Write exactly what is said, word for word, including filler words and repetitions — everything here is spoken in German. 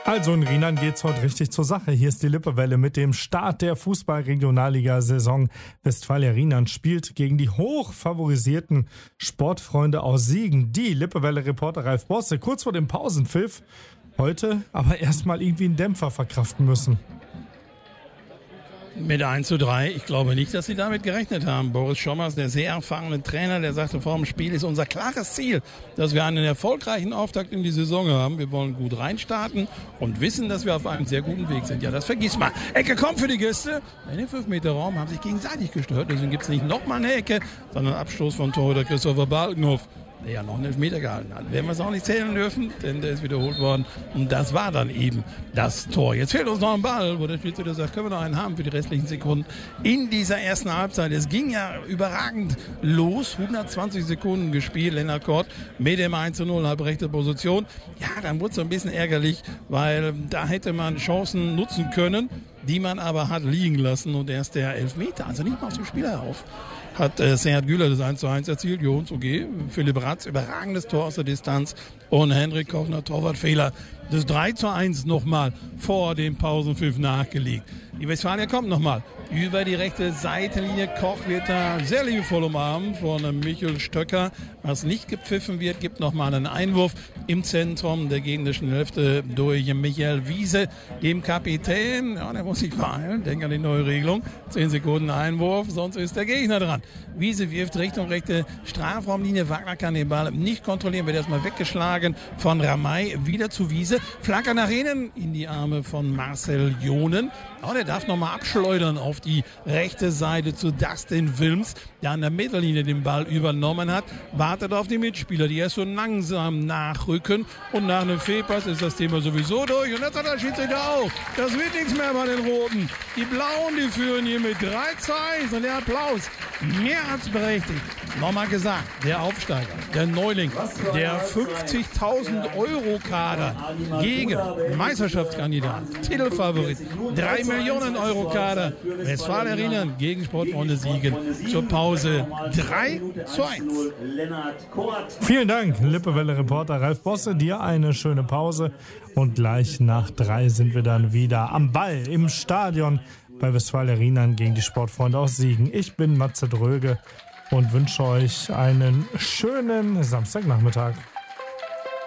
Also in Rheinland geht's heute richtig zur Sache. Hier ist die Lippewelle mit dem Start der Fußball-Regionalliga-Saison. Westfalia Rheinland spielt gegen die hochfavorisierten Sportfreunde aus Siegen. Die Lippewelle-Reporter Ralf Bosse kurz vor dem Pausenpfiff heute aber erstmal irgendwie einen Dämpfer verkraften müssen. Mit eins zu drei. Ich glaube nicht, dass sie damit gerechnet haben. Boris Schommers, der sehr erfahrene Trainer, der sagte vor dem Spiel, ist unser klares Ziel, dass wir einen erfolgreichen Auftakt in die Saison haben. Wir wollen gut reinstarten und wissen, dass wir auf einem sehr guten Weg sind. Ja, das vergiss mal. Ecke kommt für die Gäste. In den fünf Meter Raum haben sich gegenseitig gestört. Deswegen gibt es nicht nochmal eine Ecke, sondern Abstoß von Torhüter Christopher Balkenhoff, der ja noch einen Elfmeter gehalten hat. Werden wir es auch nicht zählen dürfen, denn der ist wiederholt worden. Und das war dann eben das Tor. Jetzt fehlt uns noch ein Ball, wo der Schiedsrichter sagt, können wir noch einen haben für die restlichen Sekunden in dieser ersten Halbzeit. Es ging ja überragend los. hundertzwanzig Sekunden gespielt. Lennart Kort mit dem eins zu null, halbrechte Position. Ja, dann wurde es so ein bisschen ärgerlich, weil da hätte man Chancen nutzen können, die man aber hat liegen lassen. Und erst der Elfmeter, also nicht mal aus dem Spiel herauf, hat äh, Serhat Güler das eins zu eins erzielt. Jons, okay. Philipp Ratz, überragendes Tor aus der Distanz. Und Henrik Kochner, Torwartfehler. Das drei zu eins nochmal vor dem Pausenpfiff nachgelegt. Die Westfalia kommt nochmal über die rechte Seitenlinie. Koch wird da sehr liebevoll umarmt von Michael Stöcker. Was nicht gepfiffen wird, gibt nochmal einen Einwurf im Zentrum der gegnerischen Hälfte durch Michael Wiese, dem Kapitän. Ja, der muss sich beeilen. Denk an die neue Regelung. Zehn Sekunden Einwurf, sonst ist der Gegner dran. Wiese wirft Richtung rechte Strafraumlinie. Wagner kann den Ball nicht kontrollieren, wird erstmal weggeschlagen von Ramay. Wieder zu Wiese. Flanke nach innen in die Arme von Marcel Jonen. Oh, der darf nochmal abschleudern auf die rechte Seite zu Dustin Wilms, der an der Mittellinie den Ball übernommen hat. Wartet auf die Mitspieler, die erst so langsam nachrücken. Und nach einem Fehlpass ist das Thema sowieso durch. Und jetzt hat der Schiedsrichter auch. Das wird nichts mehr bei den Roten. Die Blauen, die führen hier mit drei zu eins. Und der Applaus mehr als berechtigt. Nochmal gesagt, der Aufsteiger, der Neuling, der fünfzigtausend Euro Kader gegen Meisterschaftskandidat, Titelfavorit, drei Millionen Euro Kader, Westfalia Rheinland gegen Sportfreunde Siegen zur Pause drei zu eins. Vielen Dank, Lippewelle-Reporter Ralf Bosse. Dir eine schöne Pause und gleich nach drei sind wir dann wieder am Ball im Stadion bei Westfalia Rheinland gegen die Sportfreunde aus Siegen. Ich bin Matze Dröge und wünsche euch einen schönen Samstagnachmittag.